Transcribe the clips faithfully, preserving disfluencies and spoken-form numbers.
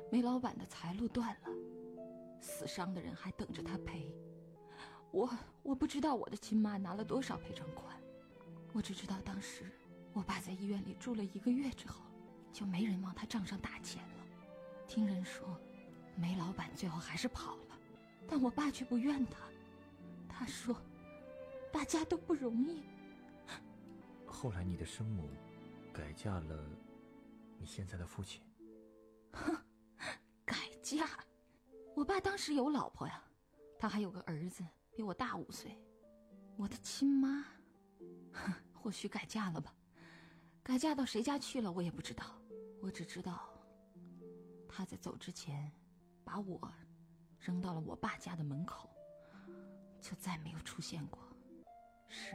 煤老板的财路断了，死伤的人还等着他赔。我我不知道我的亲妈拿了多少赔偿款，我只知道当时我爸在医院里住了一个月之后，就没人往他账上打钱了。听人说煤老板最后还是跑了，但我爸却不怨他，他说大家都不容易。 后来你的生母改嫁了你现在的父亲？ 哼，改嫁？我爸当时有老婆呀，他还有个儿子比我大五岁。我的亲妈或许改嫁了吧，改嫁到谁家去了我也不知道，我只知道他在走之前把我扔到了我爸家的门口，就再没有出现过。是，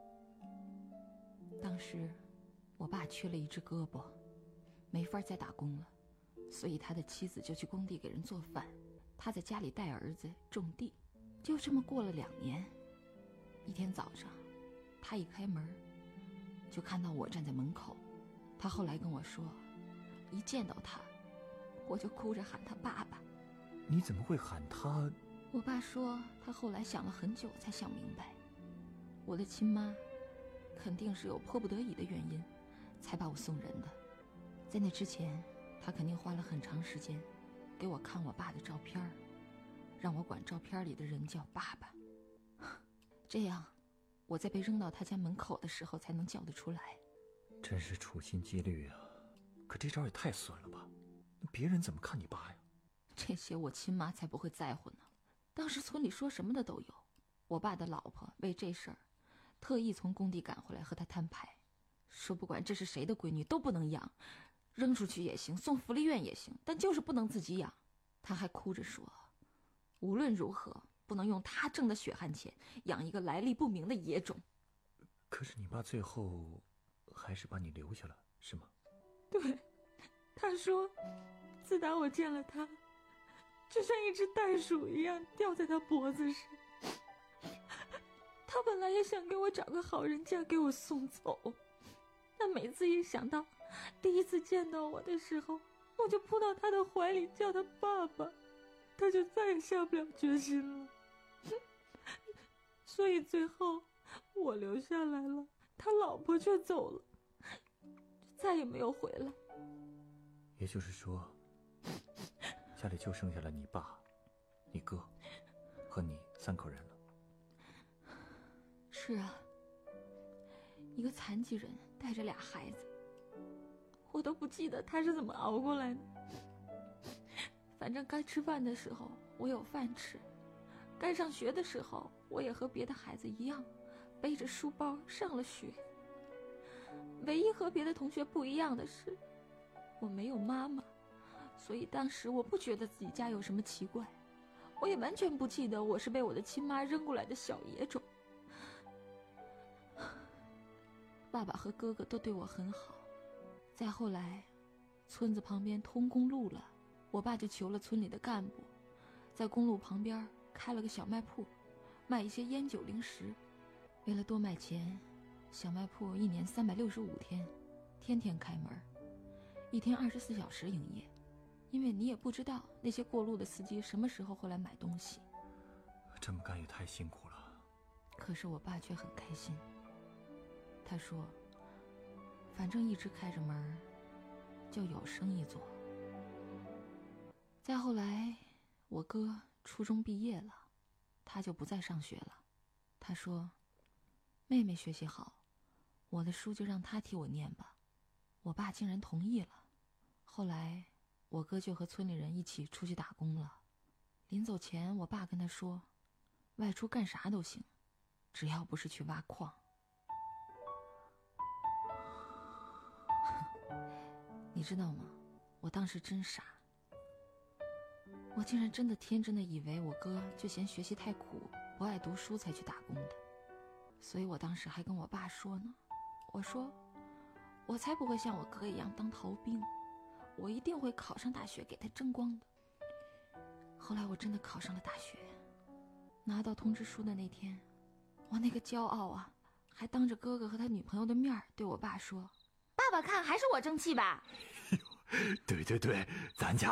当时我爸缺了一只胳膊，没法再打工了，所以他的妻子就去工地给人做饭，他在家里带儿子种地。就这么过了两年，一天早上他一开门就看到我站在门口。他后来跟我说，一见到他我就哭着喊他爸爸。 你怎么会喊他？ 我爸说他后来想了很久才想明白，我的亲妈肯定是有迫不得已的原因才把我送人的。在那之前他肯定花了很长时间给我看我爸的照片，让我管照片里的人叫爸爸，这样我在被扔到他家门口的时候才能叫得出来。 真是处心积虑啊，可这招也太损了吧，别人怎么看你爸呀？ 这些我亲妈才不会在乎呢，当时村里说什么的都有。我爸的老婆为这事儿特意从工地赶回来和他摊牌，说不管这是谁的闺女都不能养，扔出去也行，送福利院也行，但就是不能自己养。他还哭着说无论如何不能用他挣的血汗钱养一个来历不明的野种。 可是你爸最后还是把你留下了，是吗？ 对，他说自打我见了他，就像一只袋鼠一样吊在他脖子上。他本来也想给我找个好人家给我送走，但每次一想到第一次见到我的时候，我就扑到他的怀里叫他爸爸，他就再也下不了决心了。所以最后我留下来了，他老婆却走了，再也没有回来。 也就是说家里就剩下了你爸、你哥和你三口人了。 是啊，一个残疾人带着俩孩子，我都不记得他是怎么熬过来的。反正该吃饭的时候我有饭吃，该上学的时候我也和别的孩子一样背着书包上了学。唯一和别的同学不一样的是，我没有妈妈，所以当时我不觉得自己家有什么奇怪，我也完全不记得我是被我的亲妈扔过来的小野种。爸爸和哥哥都对我很好，再后来村子旁边通公路了，我爸就求了村里的干部，在公路旁边开了个小卖铺，卖一些烟酒零食。为了多卖钱，小卖铺一年三百六十五天天天开门，一天二十四小时营业，因为你也不知道那些过路的司机什么时候会来买东西。 这么干也太辛苦了。 可是我爸却很开心，他说反正一直开着门就有生意做。再后来我哥初中毕业了，他就不再上学了。他说妹妹学习好，我的书就让他替我念吧。我爸竟然同意了。后来我哥就和村里人一起出去打工了。临走前我爸跟他说，外出干啥都行，只要不是去挖矿。你知道吗，我当时真傻，我竟然真的天真的以为我哥就嫌学习太苦，不爱读书才去打工的。所以我当时还跟我爸说呢，我说我才不会像我哥一样当逃兵，我一定会考上大学给他争光的。后来我真的考上了大学，拿到通知书的那天，我那个骄傲啊，还当着哥哥和他女朋友的面对我爸说，爸爸看还是我争气吧。 对对对，咱家